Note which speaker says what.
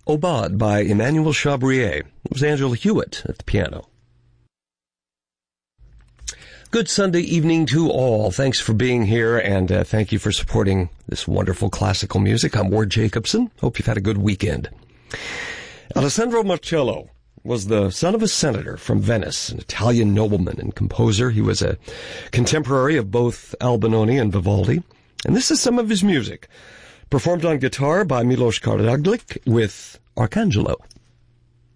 Speaker 1: Aubade by Emmanuel Chabrier. It was Angela Hewitt at the piano. Good Sunday evening to all. Thanks for being here, and thank you for supporting this wonderful classical music. I'm Ward Jacobson. Hope you've had a good weekend. Alessandro Marcello was the son of a senator from Venice, an Italian nobleman and composer. He was a contemporary of both Albinoni and Vivaldi. And this is some of his music, performed on guitar by Milos Karadzic with Arcangelo.